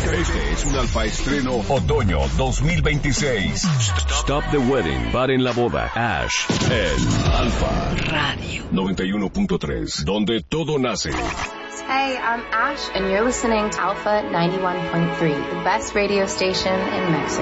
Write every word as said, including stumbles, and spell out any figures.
Este es un Alfa Estreno Otoño dos mil veintiséis. Stop the Wedding. Paren la boda. Ash. En Alfa Radio noventa y uno punto tres, donde todo nace. Hey, I'm Ash, and you're listening to Alpha ninety-one point three, the best radio station in Mexico.